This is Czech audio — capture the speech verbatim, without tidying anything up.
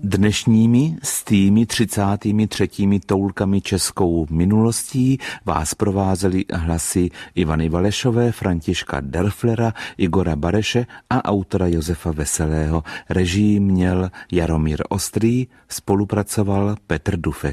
Dnešními s tými třicátými třetími toulkami českou minulostí vás provázely hlasy Ivany Valešové, Františka Derflera, Igora Bareše a autora Josefa Veselého. Režii měl Jaromír Ostrý, spolupracoval Petr Dufek.